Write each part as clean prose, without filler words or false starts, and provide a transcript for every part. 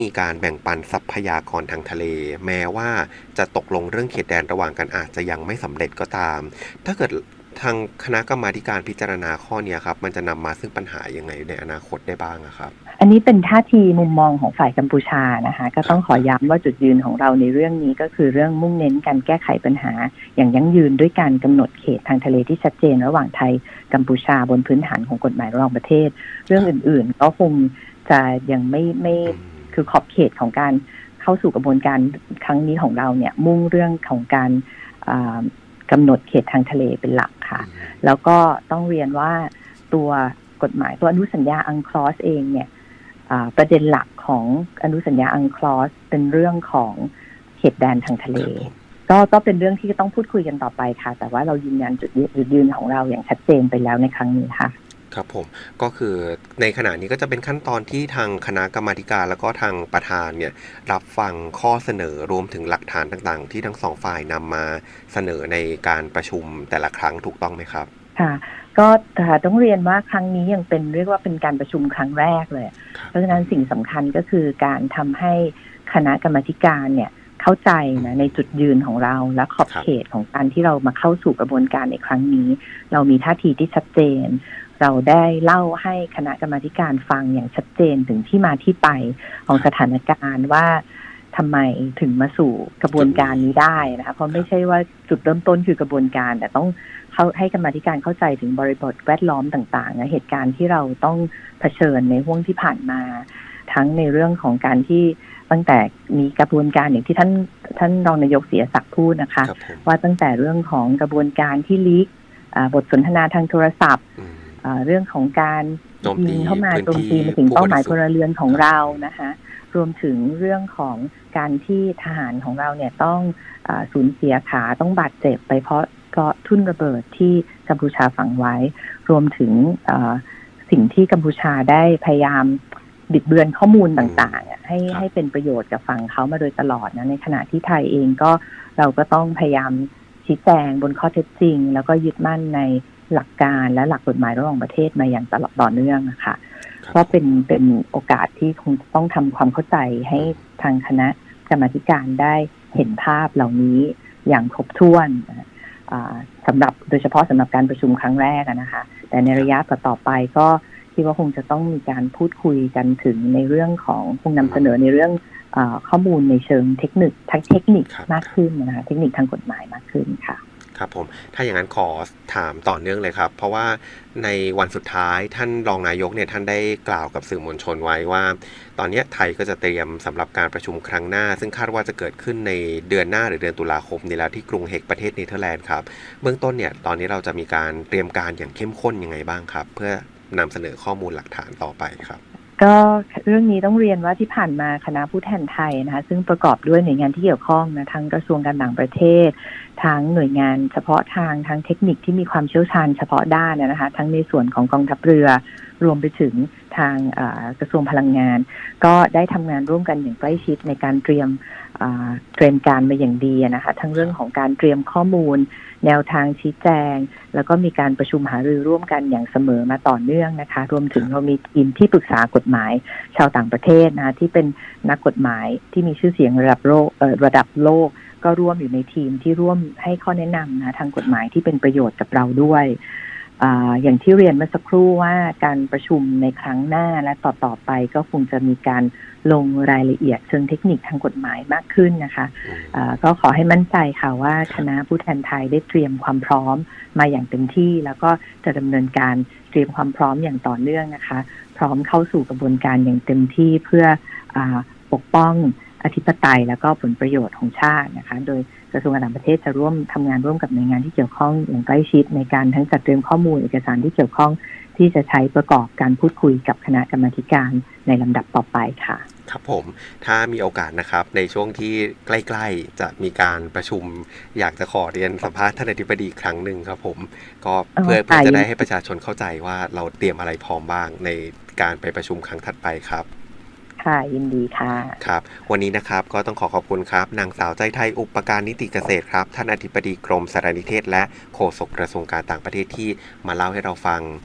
มีการแบ่งปันทรัพยากรทางทะเลแม้ว่าจะตกลงเรื่องเขตแดนระหว่างกันอาจจะยังไม่สำเร็จก็ตามถ้าเกิดทางคณะกรรมาธิการพิจารณาข้อนี้ครับมันจะนำมาซึ่งปัญหายังไงในอนาคตได้บ้างครับอันนี้เป็นท่าทีมุมมองของฝ่ายกัมพูชานะคะก็ต้องขอย้ำว่าจุดยืนของเราในเรื่องนี้ก็คือเรื่องมุ่งเน้นการแก้ไขปัญหาอย่างยั่งยืนด้วยการกำหนดเขตทางทะเลที่ชัดเจนระหว่างไทยกัมพูชาบนพื้นฐานของกฎหมายระหว่างประเทศเรื่องอื่นๆก็คงจะยังไม่คือขอบเขตของการเข้าสู่กระบวนการครั้งนี้ของเราเนี่ยมุ่งเรื่องของการกำหนดเขตทางทะเลเป็นหลักค่ะแล้วก็ต้องเรียนว่าตัวกฎหมายตัวอนุสัญญาอังคลอสเองเนี่ยประเด็นหลักของอนุสัญญาอังคลอสเป็นเรื่องของเขตแดนทางทะเลก็เป็นเรื่องที่ต้องพูดคุยกันต่อไปค่ะแต่ว่าเรายืนยันจุดยืนของเราอย่างชัดเจนไปแล้วในครั้งนี้ค่ะครับผมก็คือในขณะนี้ก็จะเป็นขั้นตอนที่ทางคณะกรรมาธิการแล้วก็ทางประธานเนี่ยรับฟังข้อเสนอรวมถึงหลักฐานต่างๆที่ทั้งสองฝ่ายนำมาเสนอในการประชุมแต่ละครั้งถูกต้องไหมครับค่ะก็ต้องเรียนว่าครั้งนี้ยังเป็นเรียกว่าเป็นการประชุมครั้งแรกเลยเพราะฉะนั้นสิ่งสำคัญก็คือการทำให้คณะกรรมาธิการเนี่ยเข้าใจนะในจุดยืนของเราและขอบเขตของการที่เรามาเข้าสู่กระบวนการในครั้งนี้เรามีท่าทีที่ชัดเจนเราได้เล่าให้คณะกรรมาธิการฟังอย่างชัดเจนถึงที่มาที่ไปของสถานการณ์ว่าทำไมถึงมาสู่กระบวนการนี้ได้นะคะเพราะไม่ใช่ว่าจุดเริ่มต้นคือกระบวนการแต่ต้องเขาให้กรรมาธิการเข้าใจถึงบริบทแวดล้อมต่างๆนะเหตุการณ์ที่เราต้องเผชิญในห่วงที่ผ่านมาทั้งในเรื่องของการที่ตั้งแต่มีกระบวนการอย่างที่ท่านรองนายกเสียศักดิ์พูดนะคะว่าตั้งแต่เรื่องของกระบวนการที่ลีกบทสนทนาทางโทรศัพท์เรื่องของการยิงเข้ามาโจมตีมาถึงเป้าหมายพลเรือนของเรานะคะรวมถึงเรื่องของการที่ทหารของเราเนี่ยต้องสูญเสียขาต้องบาดเจ็บไปเพราะทุ่นระเบิดที่กัมพูชาฝังไว้รวมถึงสิ่งที่กัมพูชาได้พยายามบิดเบือนข้อมูลต่างๆให้เป็นประโยชน์กับฝั่งเขามาโดยตลอดนะในขณะที่ไทยเองก็เราก็ต้องพยายามชี้แจงบนข้อเท็จจริงแล้วก็ยึดมั่นในหลักการและหลักกฎหมายระหว่างประเทศมาอย่างตลอดต่อเนื่องนะคะก็เป็นโอกาสที่คงต้องทำความเข้าใจให้ทางคณะกรรมาธิการได้เห็นภาพเหล่านี้อย่างครบถ้วนสำหรับโดยเฉพาะสำหรับการประชุมครั้งแรกนะคะแต่ในระยะต่อไปก็คิดว่าคงจะต้องมีการพูดคุยกันถึงในเรื่องของคงนำเสนอในเรื่องข้อมูลในเชิงเทคนิคมากขึ้นนะคะเทคนิคทางกฎหมายมากขึ้นค่ะครับผมถ้าอย่างนั้นขอถามต่อเนื่องเลยครับเพราะว่าในวันสุดท้ายท่านรองนายกเนี่ยท่านได้กล่าวกับสื่อมวลชนไว้ว่าตอนนี้ไทยก็จะเตรียมสำหรับการประชุมครั้งหน้าซึ่งคาดว่าจะเกิดขึ้นในเดือนหน้าหรือเดือนตุลาคมนี้แล้วที่กรุงเฮกประเทศเนเธอร์แลนด์ครับเบื้องต้นเนี่ยตอนนี้เราจะมีการเตรียมการอย่างเข้มข้นยังไงบ้างครับเพื่อนำเสนอข้อมูลหลักฐานต่อไปครับก็เรื่องนี้ต้องเรียนว่าที่ผ่านมาคณะผู้แทนไทยนะคะซึ่งประกอบด้วยหน่วยงานที่เกี่ยวข้องนะทั้งกระทรวงการต่างประเทศทั้งหน่วยงานเฉพาะทางทั้งเทคนิคที่มีความเชี่ยวชาญเฉพาะด้านนะคะทั้งในส่วนของกองทัพเรือรวมไปถึงทางกระทรวงพลังงานก็ได้ทำงานร่วมกันอย่างใกล้ชิดในการเตรียมการมาอย่างดีนะคะทั้งเรื่องของการเตรียมข้อมูลแนวทางชี้แจงแล้วก็มีการประชุมหารือร่วมกันอย่างเสมอมาต่อเนื่องนะคะรวมถึงเรามีทีมที่ปรึกษากฎหมายชาวต่างประเทศนะที่เป็นนักกฎหมายที่มีชื่อเสียงระดับโลกก็ร่วมอยู่ในทีมที่ร่วมให้ข้อแนะนำนะทางกฎหมายที่เป็นประโยชน์กับเราด้วยอย่างที่เรียนเมื่อสักครู่ว่าการประชุมในครั้งหน้าและต่อไปก็คงจะมีการลงรายละเอียดเชิงเทคนิคทางกฎหมายมากขึ้นนะคะก็ขอให้มั่นใจค่ะว่าคณะผู้แทนไทยได้เตรียมความพร้อมมาอย่างเต็มที่แล้วก็จะดำเนินการเตรียมความพร้อมอย่างต่อเนื่องนะคะพร้อมเข้าสู่กระบวนการอย่างเต็มที่เพื่อปกป้องอธิปไตยแล้วก็ผลประโยชน์ของชาตินะคะโดยกระทรวงการต่างประเทศจะร่วมทำงานร่วมกับหน่วยงานที่เกี่ยวข้องอย่างใกล้ชิดในการทั้งจัดเตรียมข้อมูลเอกสารที่เกี่ยวข้องที่จะใช้ประกอบการพูดคุยกับคณะกรรมาธิการในลำดับต่อไปค่ะครับผมถ้ามีโอกาสนะครับในช่วงที่ใกล้ๆจะมีการประชุมอยากจะขอเรียนสัมภาษณ์ท่านอธิบดีครั้งหนึ่งครับผมก็เพื่อจะได้ให้ประชาชนเข้าใจว่าเราเตรียมอะไรพร้อมบ้างในการไปประชุมครั้งถัดไปครับค่ะยินดีค่ะครับวันนี้นะครับก็ต้องขอบคุณครับนางสาวใจไทยอุปการนิติเกษตรครับท่านอธิบดีกรมสารนิเทศและโฆษกกระทรวงการต่างประเทศที่มาเล่าให้เราฟัง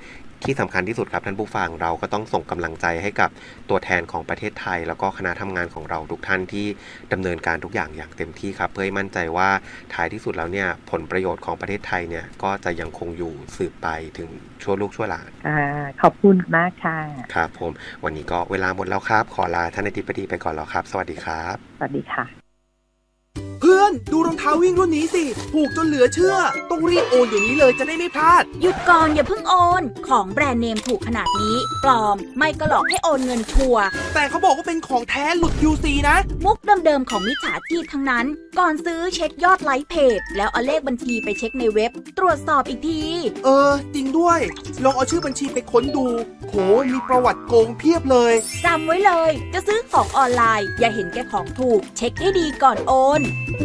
ที่สำคัญที่สุดครับท่านผู้ฟังเราก็ต้องส่งกำลังใจให้กับตัวแทนของประเทศไทยแล้วก็คณะทำงานของเราทุกท่านที่ดำเนินการทุกอย่างอย่างเต็มที่ครับเพื่อให้มั่นใจว่าท้ายที่สุดแล้วเนี่ยผลประโยชน์ของประเทศไทยเนี่ยก็จะยังคงอยู่สืบไปถึงชั่วลูกชั่วหลานขอบคุณมากค่ะครับผมวันนี้ก็เวลาหมดแล้วครับขอลาท่านอธิบดีไปก่อนแล้วครับสวัสดีครับสวัสดีค่ะเพื่อนดูรองเท้าวิ่งรุ่นนี้สิถูกจนเหลือเชื่อต้องรีบโอนเดี๋ยวนี้เลยจะได้ไม่พลาดหยุดก่อนอย่าเพิ่งโอนของแบรนด์เนมถูกขนาดนี้ปลอมไม่ก็หลอกให้โอนเงินชัวร์แต่เขาบอกว่าเป็นของแท้หลุด QC นะมุกเดิมๆของมิจฉาชีพทั้งนั้นก่อนซื้อเช็คยอดไลค์เพจแล้วเอาเลขบัญชีไปเช็คในเว็บตรวจสอบอีกทีจริงด้วยลองเอาชื่อบัญชีไปค้นดูโหมีประวัติโกงเพียบเลยจำไว้เลยจะซื้อของออนไลน์อย่าเห็นแก่ของถูกเช็คให้ดีก่อนโอน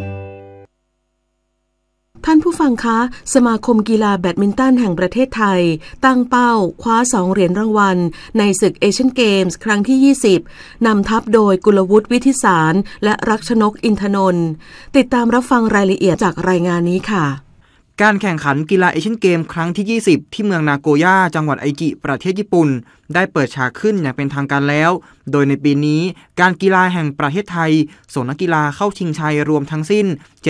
ท่านผู้ฟังคะสมาคมกีฬาแบดมินตันแห่งประเทศไทยตั้งเป้าคว้า2เหรียญรางวัลในศึกเอเชียนเกมส์ครั้งที่20นำทัพโดยกุลวุฒิวิทิสารและรักชนกอินทนนท์ติดตามรับฟังรายละเอียดจากรายงานนี้ค่ะการแข่งขันกีฬาเอเชียนเกมครั้งที่20ที่เมืองนาโกย่าจังหวัดไอจิประเทศญี่ปุ่นได้เปิดฉากขึ้นอย่างเป็นทางการแล้วโดยในปีนี้การกีฬาแห่งประเทศไทยส่งนักกีฬาเข้าชิงชัยรวมทั้งสิ้น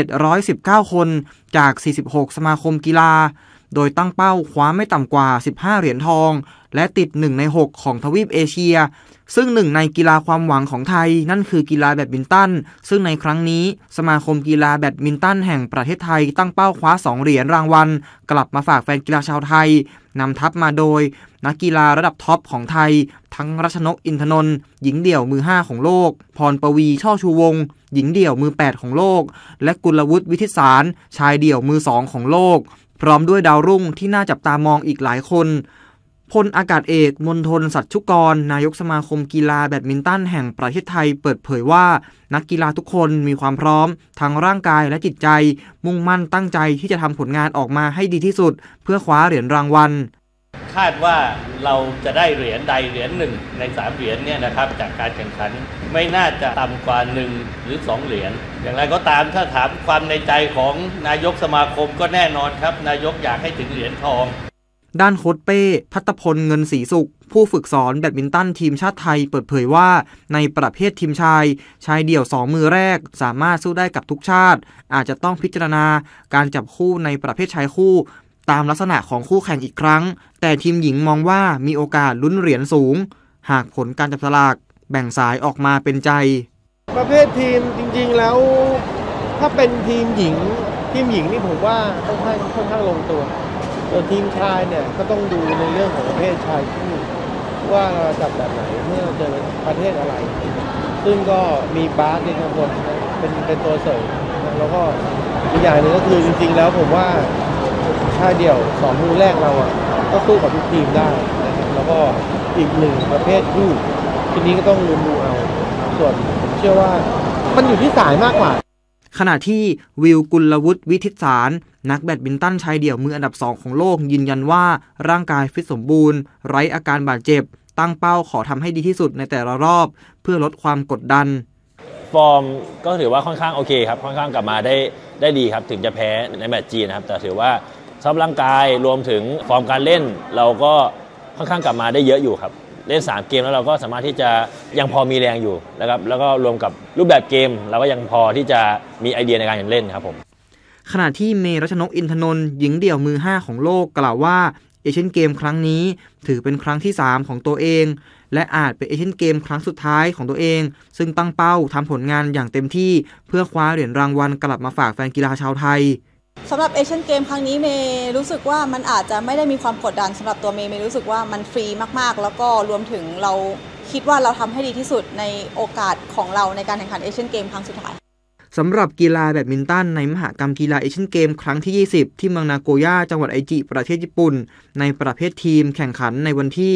719คนจาก46สมาคมกีฬาโดยตั้งเป้าคว้าไม่ต่ำกว่า15เหรียญทองและติด1ใน6ของทวีปเอเชียซึ่งหนึ่งในกีฬาความหวังของไทยนั่นคือกีฬาแบดมินตันซึ่งในครั้งนี้สมาคมกีฬาแบดมินตันแห่งประเทศไทยตั้งเป้าคว้า2เหรียญรางวัลกลับมาฝากแฟนกีฬาชาวไทยนำทัพมาโดยนักกีฬาระดับท็อปของไทยทั้งรัชนกอินทนนท์หญิงเดี่ยวมือ5ของโลกพรปวีช่อชูวงศ์หญิงเดี่ยวมือ8ของโลกและกุลวุฒิวิทิสารชายเดี่ยวมือ2ของโลกพร้อมด้วยดาวรุ่งที่น่าจับตามองอีกหลายคนพลอากาศเอกมณฑลสัชชุกรนายกสมาคมกีฬาแบดมินตันแห่งประเทศไทยเปิดเผยว่านักกีฬาทุกคนมีความพร้อมทั้งร่างกายและจิตใจมุ่งมั่นตั้งใจที่จะทำผลงานออกมาให้ดีที่สุดเพื่อคว้าเหรียญรางวัลคาดว่าเราจะได้เหรียญใดเหรียญหนึ่งใน3เหรียญเนี่ยนะครับจากการแข่งขันไม่น่าจะต่ำกว่า1หรือ2เหรียญอย่างไรก็ตามถ้าถามความในใจของนายกสมาคมก็แน่นอนครับนายกอยากให้ถึงเหรียญทองด้านโค้ชเป้ภัตพลเงินศรีสุขผู้ฝึกสอนแบดมินตันทีมชาติไทยเปิดเผยว่าในประเภททีมชายเดี่ยว2มือแรกสามารถสู้ได้กับทุกชาติอาจจะต้องพิจารณาการจับคู่ในประเภทชายคู่ตามลักษณะของคู่แข่งอีกครั้งแต่ทีมหญิงมองว่ามีโอกาสลุ้นเหรียญสูงหากผลการจับสลากแบ่งสายออกมาเป็นใจประเภททีมจริงๆแล้วถ้าเป็นทีมหญิงนี่ผมว่าค่อนข้างลงตัวส่วนทีมชายเนี่ยก็ต้องดูในเรื่องของประเภทชายคู่ว่าเราจับแบบไหนเมื่อเจอประเทศอะไรซึ่งก็มีบาสในข้างบนเป็นตัวเสริมนะแล้วก็อีกอย่างนึงก็คือจริงๆแล้วผมว่าชายเดี่ยว2มือแรกเราก็สู้กับทุกทีมได้นะครับแล้วก็อีกหนึ่งประเภทคู่ทีนี้ก็ต้องดูเอาส่วนผมเชื่อว่ามันอยู่ที่สายมากกว่าขณะที่วิลกุลวุฒิวิทิสารนักแบดมินตันชายเดี่ยวมืออันดับ2ของโลกยืนยันว่าร่างกายฟิตสมบูรณ์ไร้อาการบาดเจ็บตั้งเป้าขอทำให้ดีที่สุดในแต่ละรอบเพื่อลดความกดดันฟอร์มก็ถือว่าค่อนข้างโอเคครับค่อนข้างกลับมาได้ดีครับถึงจะแพ้ในแมตช์จีนนะครับแต่ถือว่าสภาพร่างกายรวมถึงฟอร์มการเล่นเราก็ค่อนข้างกลับมาได้เยอะอยู่ครับเล่น3เกมแล้วเราก็สามารถที่จะยังพอมีแรงอยู่นะครับแล้วก็รวมกับรูปแบบเกมเราก็ยังพอที่จะมีไอเดียในการเล่นครับผมขณะที่เมรัชนกอินทนนท์หญิงเดี่ยวมือ5ของโลกกล่าวว่าเอเชียนเกมครั้งนี้ถือเป็นครั้งที่3ของตัวเองและอาจเป็นเอเชียนเกมครั้งสุดท้ายของตัวเองซึ่งตั้งเป้าทำผลงานอย่างเต็มที่เพื่อคว้าเหรียญรางวัลกลับมาฝากแฟนกีฬาชาวไทยสำหรับเอเชียนเกมครั้งนี้เมย์รู้สึกว่ามันอาจจะไม่ได้มีความกดดันสำหรับตัวเมย์รู้สึกว่ามันฟรีมากๆแล้วก็รวมถึงเราคิดว่าเราทำให้ดีที่สุดในโอกาสของเราในการแข่งขันเอเชียนเกมครั้งสุดท้ายสำหรับกีฬาแบดมินตันในมหกรรมกีฬาเอเชียนเกมครั้งที่20ที่เมืองนาโกย่าจังหวัดไอจิประเทศญี่ปุ่นในประเภททีมแข่งขันในวันที่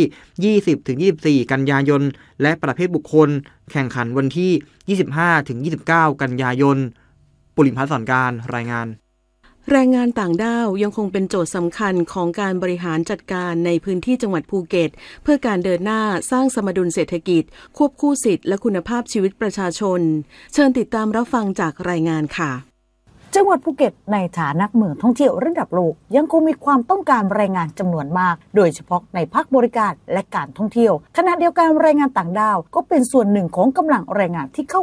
20-24 กันยายนและประเภทบุคคลแข่งขันวันที่ 25-29 กันยายนปุริมพัฒน์สอนการรายงานแรงงานต่างด้าวยังคงเป็นโจทย์สำคัญของการบริหารจัดการในพื้นที่จังหวัดภูเก็ตเพื่อการเดินหน้าสร้างสมดุลเศรษฐกิจควบคู่สิทธิและคุณภาพชีวิตประชาชนเชิญติดตามรับฟังจากรายงานค่ะจังหวัดภูเก็ตในฐานะเมืองท่องเที่ยวระดับโลกยังคงมีความต้องการแรงงานจำนวนมากโดยเฉพาะในภาคบริการและการท่องเที่ยวขณะเดียวกันแรงงานต่างด้าวก็เป็นส่วนหนึ่งของกำลังแรงงานที่เข้า